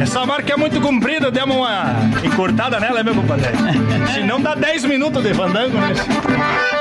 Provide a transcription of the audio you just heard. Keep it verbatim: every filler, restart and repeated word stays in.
Essa marca é muito comprida, demos uma encurtada nela, meu compadre. Se não dá dez minutos de fandango, né?